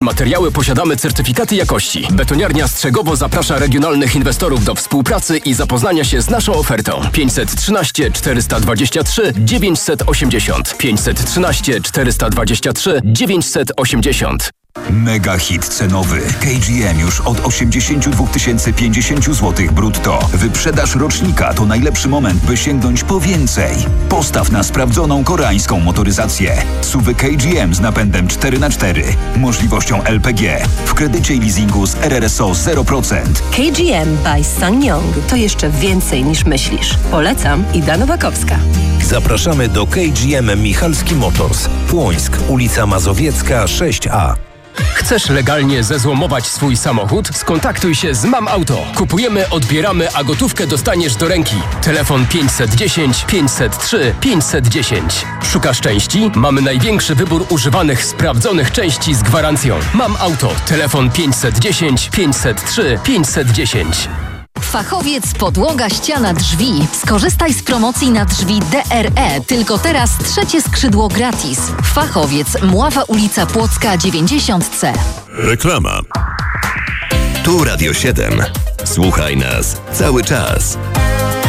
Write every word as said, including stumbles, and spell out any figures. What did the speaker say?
materiały posiadamy certyfikaty jakości. Betoniarnia Strzegowo zaprasza regionalnych inwestorów do współpracy i zapoznania się z naszą ofertą. pięćset trzynaście czterysta dwadzieścia trzy dziewięćset osiemdziesiąt pięćset trzynaście czterysta dwadzieścia trzy dziewięćset osiemdziesiąt. Mega hit cenowy. K G M już od osiemdziesiąt dwa tysiące pięćdziesiąt złotych brutto. Wyprzedaż rocznika to najlepszy moment, by sięgnąć po więcej. Postaw na sprawdzoną koreańską motoryzację. S U V K G M z napędem cztery na cztery. Możliwością L P G. W kredycie i leasingu z R R S O zero procent. K G M by SsangYong to jeszcze więcej niż myślisz. Polecam. Ida Nowakowska. Zapraszamy do K G M Michalski Motors. Płońsk, ulica Mazowiecka sześć A. Chcesz legalnie zezłomować swój samochód? Skontaktuj się z Mam Auto. Kupujemy, odbieramy, a gotówkę dostaniesz do ręki. Telefon pięćset dziesięć pięćset trzy pięćset dziesięć. Szukasz części? Mamy największy wybór używanych, sprawdzonych części z gwarancją. Mam Auto. Telefon pięćset dziesięć pięćset trzy pięćset dziesięć. Fachowiec Podłoga, ściana, drzwi. Skorzystaj z promocji na drzwi D R E. Tylko teraz trzecie skrzydło gratis. Fachowiec, Mława ulica Płocka dziewięćdziesiąt C. Reklama. Tu Radio siedem. Słuchaj nas cały czas.